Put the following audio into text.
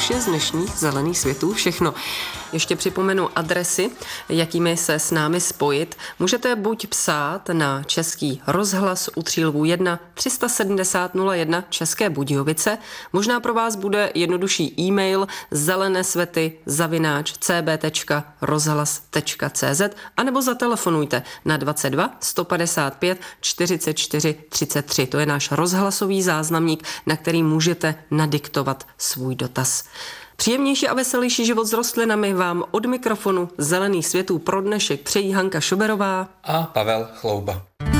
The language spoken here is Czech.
už je z dnešních Zelených světů všechno. Ještě připomenu adresy, jakými se s námi spojit. Můžete buď psát na Český rozhlas u Třílvů 1 370 01 České Budějovice. Možná pro vás bude jednodušší e-mail zelenesvety@cb.rozhlas.cz anebo zatelefonujte na 22 155 44 33. To je náš rozhlasový záznamník, na který můžete nadiktovat svůj dotaz. Příjemnější a veselější život s rostlinami vám od mikrofonu Zelených světů pro dnešek přejí Hanka Šoberová a Pavel Chlouba.